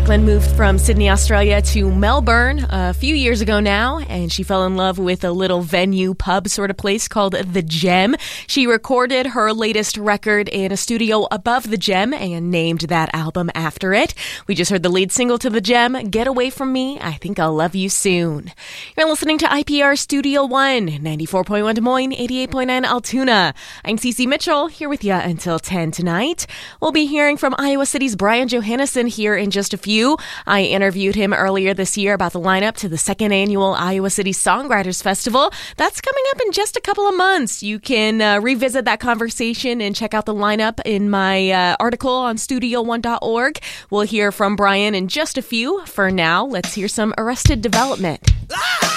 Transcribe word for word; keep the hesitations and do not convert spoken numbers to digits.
Jacqueline moved from Sydney, Australia to Melbourne a few years ago now, and she fell in love with a little venue pub sort of place called The Gem. She recorded her latest record in a studio above The Gem and named that album after it. We just heard the lead single to The Gem, Get Away From Me, I Think I'll Love You Soon. You're listening to I P R Studio One, ninety-four point one Des Moines, eighty-eight point nine Altoona. I'm Cece Mitchell, here with you until ten tonight. We'll be hearing from Iowa City's Brian Johannesson here in just a few. I interviewed him earlier this year about the lineup to the second annual Iowa City Songwriters Festival. That's coming up in just a couple of months. You can uh, revisit that conversation and check out the lineup in my uh, article on studio one dot org. We'll hear from Brian in just a few. For now, let's hear some Arrested Development. Ah!